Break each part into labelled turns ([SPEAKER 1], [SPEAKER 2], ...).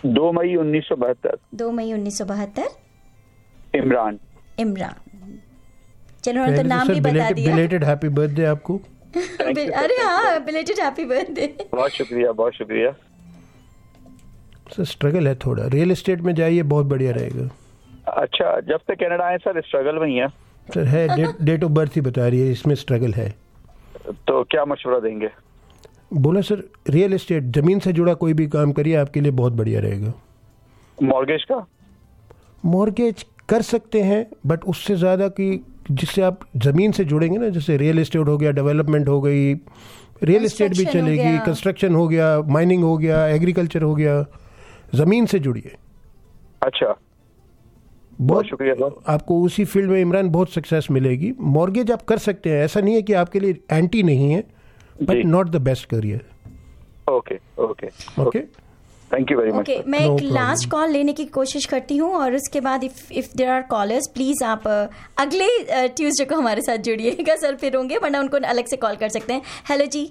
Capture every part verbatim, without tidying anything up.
[SPEAKER 1] दो मई उन्नीस सौ बहत्तर।
[SPEAKER 2] दो मई उन्नीस सौ बहत्तर।
[SPEAKER 1] इमरान।
[SPEAKER 2] इमरान, चलो उन्होंने तो नाम भी बता दिया।
[SPEAKER 3] बिलेटेड हैप्पी बर्थडे आपको।
[SPEAKER 2] अरे हाँ, बिलेटेड हैप्पी बर्थडे।
[SPEAKER 1] बहुत शुक्रिया, बहुत शुक्रिया
[SPEAKER 3] सर। स्ट्रगल है थोड़ा, रियल एस्टेट में जाइए, बहुत बढ़िया रहेगा।
[SPEAKER 1] अच्छा, जब से कनाडा आए सर स्ट्रगल में ही है
[SPEAKER 3] सर। है, डेट डेट ऑफ बर्थ ही बता रही है, इसमें स्ट्रगल है।
[SPEAKER 1] तो क्या मशवरा देंगे?
[SPEAKER 3] बोला सर, रियल एस्टेट, जमीन से जुड़ा कोई भी काम करिए, आपके लिए बहुत बढ़िया रहेगा।
[SPEAKER 1] मॉर्गेज का?
[SPEAKER 3] मॉर्गेज कर सकते हैं, बट उससे ज़्यादा कि जिससे आप ज़मीन से जुड़ेंगे ना, जैसे रियल एस्टेट हो गया, डेवलपमेंट हो गई, रियल एस्टेट भी चलेगी, कंस्ट्रक्शन हो गया, माइनिंग हो गया, एग्रीकल्चर हो गया, ज़मीन से जुड़िए।
[SPEAKER 1] अच्छा, बहुत शुक्रिया सर।
[SPEAKER 3] आपको उसी फील्ड में इमरान बहुत सक्सेस मिलेगी। मॉर्गेज आप कर सकते हैं, ऐसा नहीं है कि आपके लिए एंटी नहीं है, but not the best career.
[SPEAKER 1] Okay okay
[SPEAKER 3] okay,
[SPEAKER 1] thank you very much.
[SPEAKER 2] Okay, मैं एक लास्ट कॉल लेने की कोशिश करती हूँ और उसके बाद if if there are callers, please आप अगले ट्यूसडे को हमारे साथ जुड़िएगा सर, फिर होंगे, वरना उनको अलग से कॉल कर सकते हैं। हेलो जी,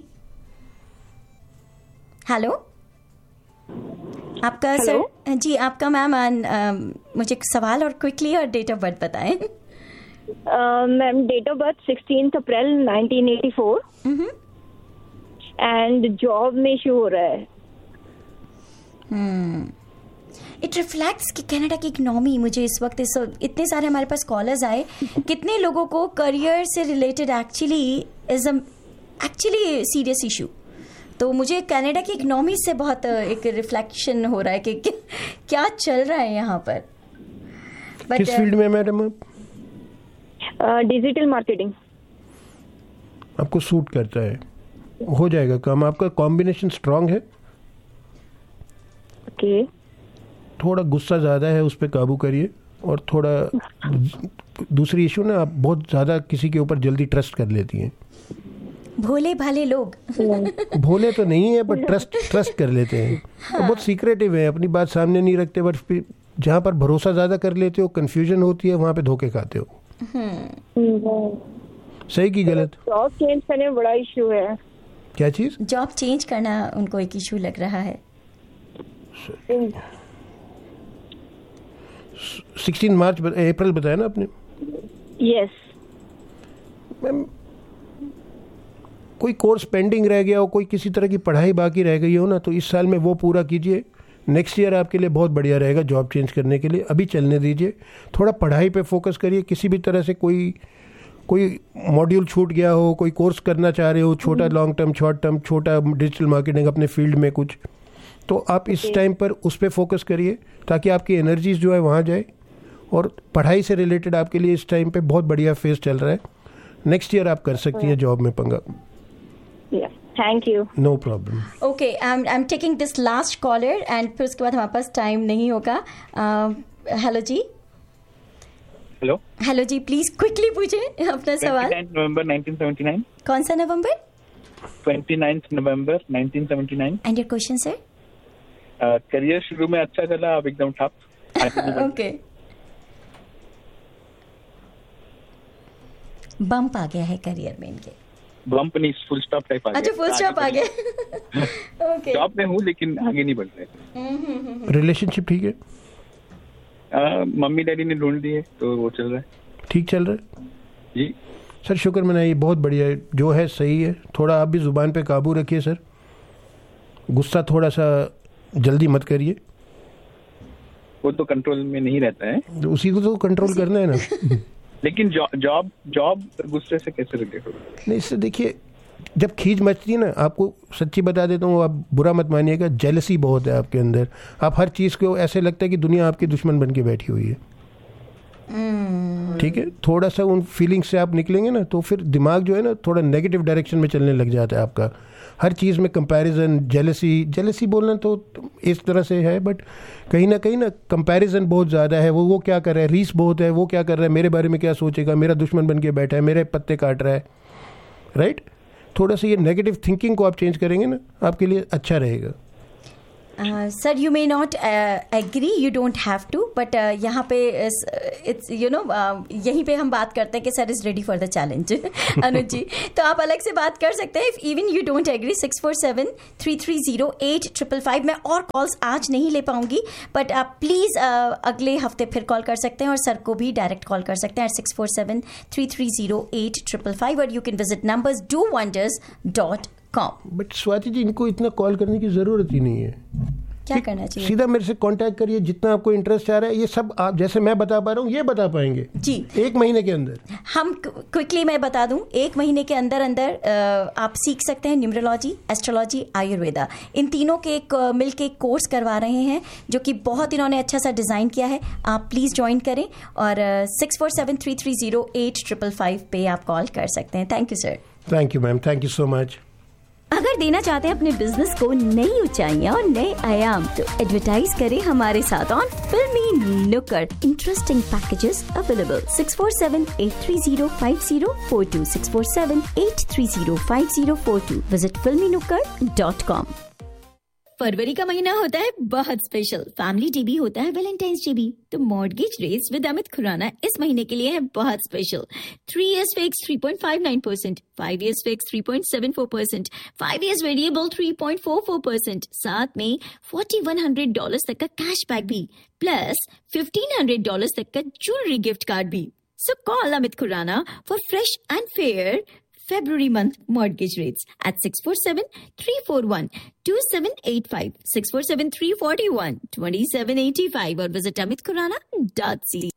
[SPEAKER 2] हेलो, आपका
[SPEAKER 4] Hello?
[SPEAKER 2] सर जी, आपका मैम, मुझे सवाल और क्विकली और डेट ऑफ बर्थ बताएं।
[SPEAKER 4] Ma'am, date of birth sixteenth April nineteen eighty four and job में इशू हो रहा है।
[SPEAKER 2] इट रिफ्लेक्ट्स कि कनाडा की इकोनॉमी, मुझे इस वक्त इस इतने सारे हमारे पास कॉलर्स आए, कितने लोगों को करियर से related actually is actually serious issue. तो मुझे कनाडा की इकोनॉमी से बहुत एक रिफ्लेक्शन हो रहा है कि क्या चल रहा है यहाँ पर।
[SPEAKER 3] But, किस फील्ड में मैडम आप?
[SPEAKER 4] Digital marketing.
[SPEAKER 3] आपको सूट करता है, हो जाएगा काम। आपका कॉम्बिनेशन स्ट्रांग है।
[SPEAKER 4] Okay okay.
[SPEAKER 3] थोड़ा गुस्सा ज़्यादा है, उस पर काबू करिए। और थोड़ा दूसरी इशू ना, आप बहुत ज़्यादा किसी के ऊपर जल्दी ट्रस्ट कर लेती हैं।
[SPEAKER 2] भोले भाले लोग
[SPEAKER 3] भोले तो नहीं है, बट ट्रस्ट ट्रस्ट कर लेते हैं। हाँ। बहुत सीक्रेटिव है, अपनी बात सामने नहीं रखते, बट जहाँ पर भरोसा ज़्यादा कर लेते हो, कंफ्यूजन होती है, वहाँ पे धोखे खाते हो। सही की गलत?
[SPEAKER 4] जॉब चेंज करने में बड़ा इशू है।
[SPEAKER 3] क्या चीज़?
[SPEAKER 2] जॉब चेंज करना उनको एक इशू लग रहा है।
[SPEAKER 3] सिक्सटीन मार्च अप्रैल बताया ना आपने?
[SPEAKER 4] यस
[SPEAKER 3] मैम, कोई कोर्स पेंडिंग रह गया हो, कोई किसी तरह की पढ़ाई बाकी रह गई हो ना, तो इस साल में वो पूरा कीजिए। नेक्स्ट ईयर आपके लिए बहुत बढ़िया रहेगा जॉब चेंज करने के लिए। अभी चलने दीजिए, थोड़ा पढ़ाई पे फोकस करिए। किसी भी तरह से कोई कोई मॉड्यूल छूट गया हो, कोई कोर्स करना चाह रहे हो, छोटा लॉन्ग टर्म, शॉर्ट टर्म, छोटा डिजिटल मार्केटिंग अपने फील्ड में कुछ, तो आप इस टाइम पर उस पर फोकस करिए, ताकि आपकी एनर्जीज जो है वहाँ जाए। और पढ़ाई से रिलेटेड आपके लिए इस टाइम पे बहुत बढ़िया फेज चल रहा है। नेक्स्ट ईयर आप कर सकती हैं जॉब में पंगा।
[SPEAKER 4] Thank you.
[SPEAKER 3] No problem.
[SPEAKER 2] Okay, I am taking this last caller and फिर उसके बाद हमारे पास टाइम नहीं होगा। Hello ji.
[SPEAKER 1] Hello
[SPEAKER 2] hello ji, please quickly पूछें अपना सवाल।
[SPEAKER 1] नवंबर नाइनटीन सेवेंटी नाइन।
[SPEAKER 2] कौन सा नवंबर?
[SPEAKER 1] उनतीस नवंबर nineteen seventy nine.
[SPEAKER 2] And your question sir?
[SPEAKER 1] Career शुरू में अच्छा चला, अब एकदम ठप।
[SPEAKER 2] ओके, बम्प आ गया है करियर में इनके।
[SPEAKER 1] बम्प नहीं, फुल स्टॉप टाइप आ गया।
[SPEAKER 2] अच्छा, फुल स्टॉप आ गया। ओके,
[SPEAKER 1] जॉब में हूँ लेकिन आगे नहीं बढ़ रहे।
[SPEAKER 3] रिलेशनशिप ठीक है?
[SPEAKER 1] आ, मम्मी डैडी ने ढूंढ दिए तो वो चल रहा है।
[SPEAKER 3] ठीक चल रहा है
[SPEAKER 1] जी
[SPEAKER 3] सर, शुक्र मनाइए, बहुत बढ़िया है, जो है सही है। थोड़ा आप भी जुबान पे काबू रखिए सर, गुस्सा थोड़ा सा जल्दी मत करिए।
[SPEAKER 1] वो तो कंट्रोल में नहीं रहता है,
[SPEAKER 3] उसी को तो कंट्रोल करना है ना।
[SPEAKER 1] लेकिन जॉब जॉब गुस्से से कैसे रिलेट होगा?
[SPEAKER 3] नहीं, इससे देखिए, जब खींच मचती है ना, आपको सच्ची बता देता हूँ, आप बुरा मत मानिएगा, जेलसी बहुत है आपके अंदर। आप हर चीज़ को ऐसे लगता है कि दुनिया आपकी दुश्मन बन के बैठी हुई है। ठीक है, थोड़ा सा उन फीलिंग्स से आप निकलेंगे ना, तो फिर दिमाग जो है ना थोड़ा नेगेटिव डायरेक्शन में चलने लग जाता है आपका। हर चीज़ में कंपैरिजन, जेलसी जेलसी बोलना तो इस तरह से है, बट कहीं ना कहीं ना कंपैरिजन बहुत ज़्यादा है। वो वो क्या कर रहा है, रीस बहुत है, वो क्या कर रहा है, मेरे बारे में क्या सोचेगा, मेरा दुश्मन बन के बैठा है, मेरे पत्ते काट रहा है, राइट। थोड़ा सा ये नेगेटिव थिंकिंग को आप चेंज करेंगे ना, आपके लिए अच्छा रहेगा।
[SPEAKER 2] Sir you may not agree, you don't have to, but यहाँ पे इट्स यू नो यहीं पे हम बात करते हैं कि sir is ready for the challenge. अनुज जी, तो आप अलग से बात कर सकते हैं if even you don't agree. Six four seven three three zero eight triple five. मैं और कॉल्स आज नहीं ले पाऊंगी, बट आप प्लीज uh, अगले हफ्ते फिर कॉल कर सकते हैं और सर को भी डायरेक्ट कॉल कर सकते हैं eight six four seven three three zero eight triple five, और you can visit numbers do wonders dot com.
[SPEAKER 3] But Swati ji, इनको इतना कॉल करने की जरूरत ही नहीं है।
[SPEAKER 2] क्या करना चाहिए?
[SPEAKER 3] सीधा मेरे से कांटेक्ट करिए, जितना आपको इंटरेस्ट आ रहा है। ये सब आप जैसे मैं बता पा रहा हूँ ये बता पाएंगे
[SPEAKER 2] जी
[SPEAKER 3] एक महीने के अंदर।
[SPEAKER 2] हम क्विकली मैं बता दूं, एक महीने के अंदर अंदर आप सीख सकते हैं न्यूमरोलॉजी, एस्ट्रोलॉजी, आयुर्वेदा, इन तीनों के एक मिल के कोर्स करवा रहे हैं जो कि बहुत इन्होंने अच्छा सा डिज़ाइन किया है। आप प्लीज़ ज्वाइन करें और six four seven three three zero eight triple five पे आप कॉल कर सकते हैं। Thank you sir.
[SPEAKER 3] Thank you ma'am, thank you so much.
[SPEAKER 2] अगर देना चाहते हैं अपने बिजनेस को नई ऊंचाइयां और नए आयाम, तो एडवर्टाइज करें हमारे साथ ऑन फिल्मी नुक्कड़। Interesting packages available. Six four seven eight three zero five zero four to six four seven eight three zero five zero four to. Visit फिल्मी नुक्कड़ डॉट कॉम। फरवरी का महीना होता है बहुत स्पेशल। फैमिली डे भी होता है, वैलेंटाइंस डे भी। तो mortgage rates with Amit Khurana इस महीने के लिए है बहुत special. Three years fix three point five nine percent, five years fix three point seven four percent, five years variable three point four four percent, साथ में फोर्टी वन हंड्रेड डॉलर तक का कैशबैक भी, प्लस फिफ्टीन हंड्रेड डॉलर तक का jewellery gift card भी। सो call Amit Khurana for fresh and fair February month mortgage rates at six four seven three four one two seven eight five, six four seven three four one two seven eight five, or visit amit khurana dot c.